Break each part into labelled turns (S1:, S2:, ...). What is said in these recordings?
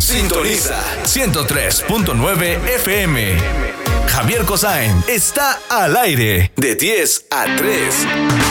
S1: Sintoniza 103.9 FM. Javier Kosain está al aire de 10 a 3.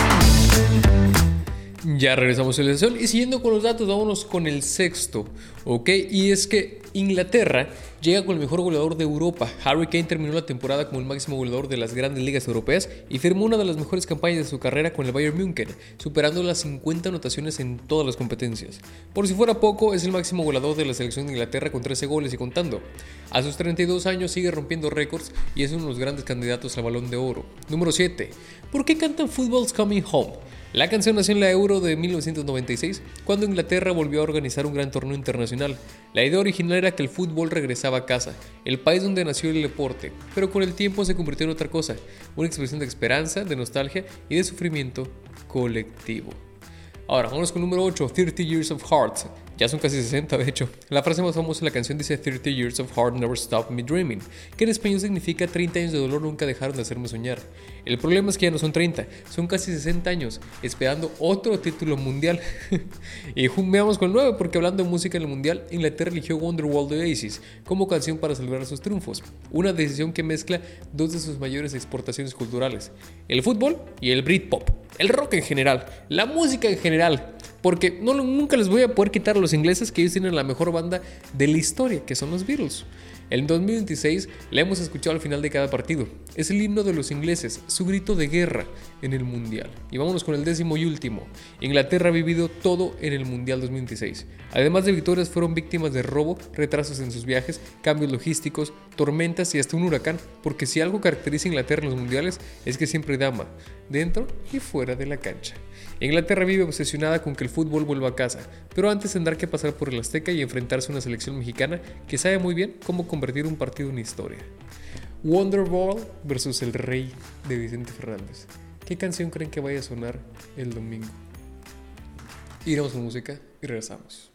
S2: Ya regresamos a la sesión y siguiendo con los datos, vámonos con el sexto, ¿ok? Y es que Inglaterra llega con el mejor goleador de Europa. Harry Kane terminó la temporada como el máximo goleador de las grandes ligas europeas y firmó una de las mejores campañas de su carrera con el Bayern München, superando las 50 anotaciones en todas las competencias. Por si fuera poco, es el máximo goleador de la selección de Inglaterra con 13 goles y contando. A sus 32 años sigue rompiendo récords y es uno de los grandes candidatos al Balón de Oro. Número 7. ¿Por qué cantan Football's Coming Home? La canción nació en la Euro de 1996, cuando Inglaterra volvió a organizar un gran torneo internacional. La idea original era que el fútbol regresaba a casa, el país donde nació el deporte, pero con el tiempo se convirtió en otra cosa, una expresión de esperanza, de nostalgia y de sufrimiento colectivo. Ahora, vamos con el número 8, 30 Years of Heart. Ya son casi 60, de hecho. La frase más famosa de la canción dice 30 years of heart never stopped me dreaming, que en español significa 30 años de dolor nunca dejaron de hacerme soñar. El problema es que ya no son 30, son casi 60 años, esperando otro título mundial. Y veamos con el 9, porque hablando de música en el mundial, Inglaterra eligió Wonderwall de Oasis como canción para celebrar sus triunfos. Una decisión que mezcla dos de sus mayores exportaciones culturales, el fútbol y el Britpop, el rock en general, la música en general. Porque nunca les voy a poder quitar a los ingleses, que ellos tienen la mejor banda de la historia, que son los Beatles. En 2026 la hemos escuchado al final de cada partido. Es el himno de los ingleses, su grito de guerra en el Mundial. Y vámonos con el décimo y último. Inglaterra ha vivido todo en el Mundial 2026. Además de victorias, fueron víctimas de robo, retrasos en sus viajes, cambios logísticos, tormentas y hasta un huracán. Porque si algo caracteriza a Inglaterra en los mundiales es que siempre dama, dentro y fuera de la cancha. Inglaterra vive obsesionada con que el fútbol vuelva a casa, pero antes tendrá que pasar por el Azteca y enfrentarse a una selección mexicana que sabe muy bien cómo convertir un partido en historia. Wonderwall versus El Rey de Vicente Fernández. ¿Qué canción creen que vaya a sonar el domingo? Iremos con música y regresamos.